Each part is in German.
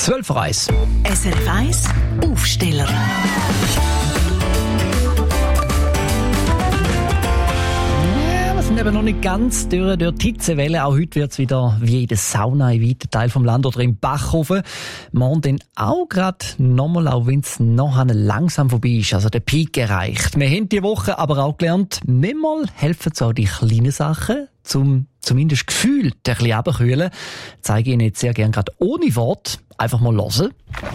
12:01. SRF 1 Aufsteller. Wir sind eben noch nicht ganz durch die Hitzewelle. Auch heute wird es wieder wie in der Sauna in weiten Teil vom Land oder im Bachhofen. Morgen dann auch gerade nochmal, auch wenn es noch langsam vorbei ist, also der Peak erreicht. Wir haben diese Woche aber auch gelernt, manchmal helfen so die kleinen Sachen, zum zumindest gefühlt ein bisschen runterkühlen. Zeige ich Ihnen jetzt sehr gerne gerade ohne Wort. Einfach mal hören.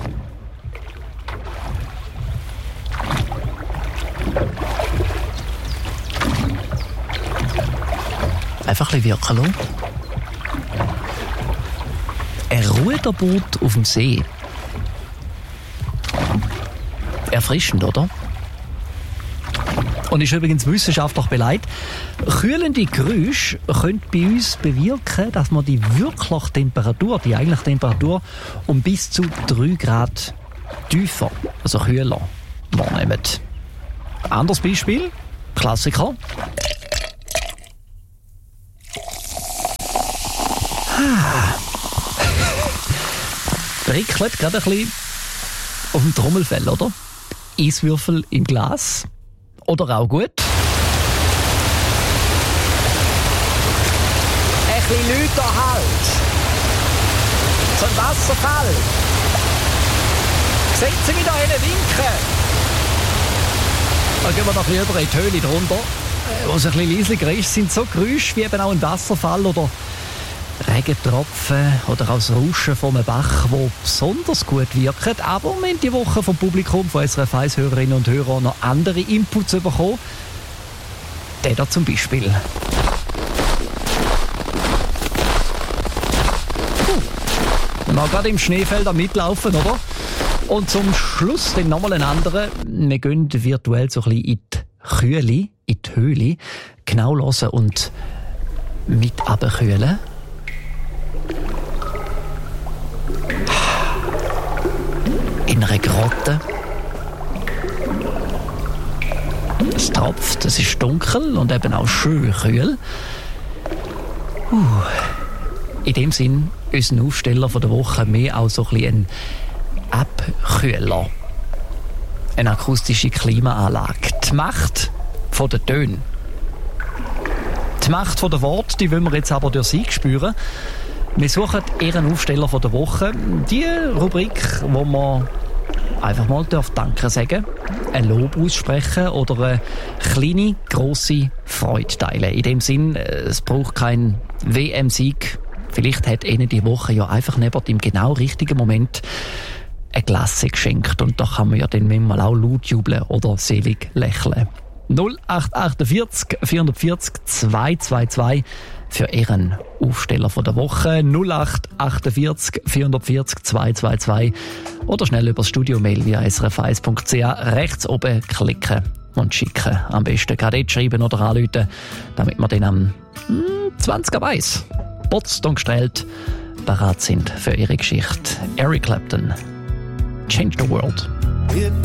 Einfach ein bisschen wirken lassen. Ein Ruderboot auf dem See. Erfrischend, oder? Und ist übrigens wissenschaftlich belegt, kühlende Geräusche können bei uns bewirken, dass man die wirkliche Temperatur, die eigentliche Temperatur, um bis zu 3 Grad tiefer, also kühler, wahrnehmen. Anderes Beispiel, Klassiker. Prickelt gerade ein bisschen auf dem Trommelfell, oder? Eiswürfel im Glas. Oder auch gut. Ein bisschen lauter halt. So ein Wasserfall. Sehen Sie wieder einen winken. Dann gehen wir noch ein bisschen über in die Höhle drunter. Wo es ein bisschen leislicher ist, sind so Geräusche wie eben auch ein Wasserfall oder Regentropfen oder auch das Rauschen von einem Bach, die besonders gut wirken. Aber wir haben die Woche vom Publikum, von SRF 1 Hörerinnen und Hörern, noch andere Inputs bekommen. Der da zum Beispiel. Wir machen gerade im Schneefeld mitlaufen, oder? Und zum Schluss dann nochmal einen anderen. Wir gehen virtuell so ein bisschen in die Kühle, in die Höhle, genau hören und mit runterkühlen. In einer Grotte. Es tropft, es ist dunkel und eben auch schön kühl. In dem Sinn, unser Aufsteller von der Woche mehr auch so ein bisschen ein Abkühler. Eine akustische Klimaanlage. Die Macht von den Tönen. Die Macht von den Worten, die wollen wir jetzt aber durch Sie spüren. Wir suchen Ihren Aufsteller von der Woche. Die Rubrik, wo man einfach mal Danke sagen, ein Lob aussprechen oder eine kleine, grosse Freude teilen. In dem Sinn, es braucht keinen WM-Sieg. Vielleicht hat Ihnen die Woche ja einfach neben im genau richtigen Moment eine Glasse geschenkt. Und da kann man ja dann manchmal auch laut jubeln oder selig lächeln. 0848 440 222 für Ihren Aufsteller von der Woche. 0848 440 222 oder schnell über das Studio-Mail via srf1.ch rechts oben klicken und schicken. Am besten gerade jetzt schreiben oder anrufen, damit wir dann am 20.01 Botzt und gestellt bereit sind für Ihre Geschichte. Eric Clapton, Change the World.